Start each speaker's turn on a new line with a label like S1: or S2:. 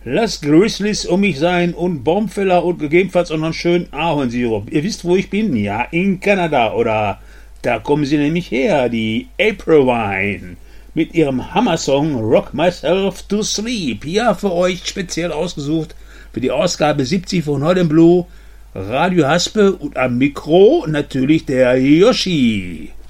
S1: Lasst Grizzlies um mich sein und Baumfäller und gegebenenfalls auch noch einen schönen Ahornsirup. Ihr wisst, wo ich bin? Ja, in Kanada. Oder da kommen sie nämlich her, die April Wine. Mit ihrem Hammer-Song Rock Myself to Sleep. Ja, für euch speziell ausgesucht für die Ausgabe 70 von Hot & Blue. Radio Haspe und am Mikro natürlich der Yoshi.